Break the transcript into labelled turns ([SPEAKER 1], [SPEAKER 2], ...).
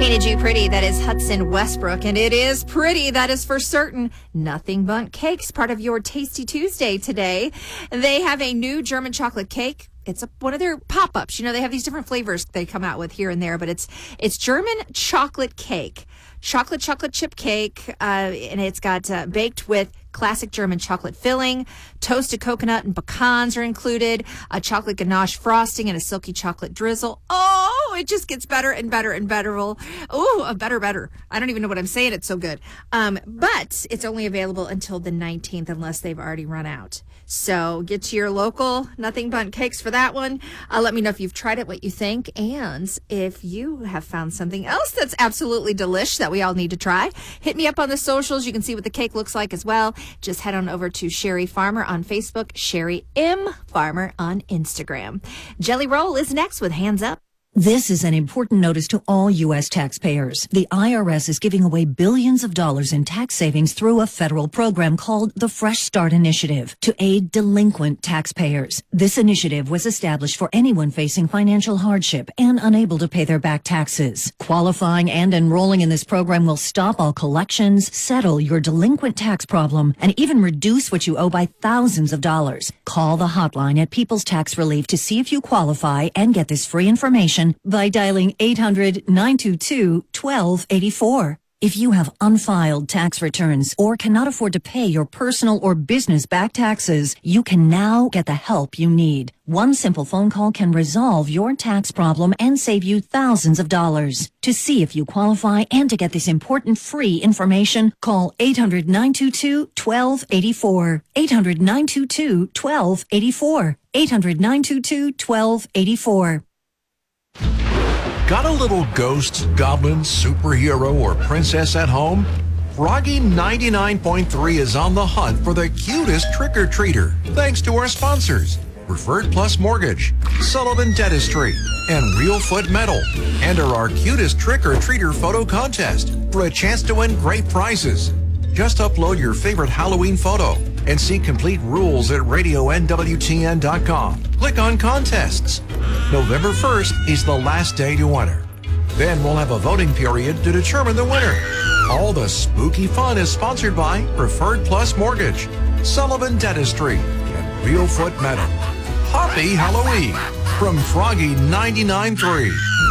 [SPEAKER 1] Painted You Pretty, that is Hudson Westbrook, and it is pretty, that is for certain. Nothing Bundt Cakes, part of your Tasty Tuesday today. They have a new German chocolate cake. It's one of their pop-ups. You know, they have these different flavors they come out with here and there, but it's German chocolate cake. Chocolate chip cake, and it's got baked with classic German chocolate filling, toasted coconut and pecans are included, a chocolate ganache frosting, and a silky chocolate drizzle. Oh, it just gets better and better and better. Oh, better. I don't even know what I'm saying. It's so good. But it's only available until the 19th unless they've already run out. So get to your local Nothing Bundt Cakes for that one. Let me know if you've tried it, what you think, and if you have found something else that's absolutely delish that we all need to try. Hit me up on the socials. You can see what the cake looks like as well. Just head on over to Sherry Farmer on Facebook, Sherry M. Farmer on Instagram. Jelly Roll is next with Hands Up.
[SPEAKER 2] This is an important notice to all U.S. taxpayers. The IRS is giving away billions of dollars in tax savings through a federal program called the Fresh Start Initiative to aid delinquent taxpayers. This initiative was established for anyone facing financial hardship and unable to pay their back taxes. Qualifying and enrolling in this program will stop all collections, settle your delinquent tax problem, and even reduce what you owe by thousands of dollars. Call the hotline at People's Tax Relief to see if you qualify and get this free information by dialing 800-922-1284. If you have unfiled tax returns or cannot afford to pay your personal or business back taxes, you can now get the help you need. One simple phone call can resolve your tax problem and save you thousands of dollars. To see if you qualify and to get this important free information, call 800-922-1284. 800-922-1284. 800-922-1284.
[SPEAKER 3] Got a little ghost, goblin, superhero, or princess at home? Froggy 99.3 is on the hunt for the cutest trick-or-treater, thanks to our sponsors, Preferred Plus Mortgage, Sullivan Dentistry, and Real Foot Metal. Enter our cutest trick-or-treater photo contest for a chance to win great prizes. Just upload your favorite Halloween photo and see complete rules at radionwtn.com. Click on contests. November 1st is the last day to enter. Then we'll have a voting period to determine the winner. All the spooky fun is sponsored by Preferred Plus Mortgage, Sullivan Dentistry, and Real Foot Metal. Happy Halloween from Froggy 99.3.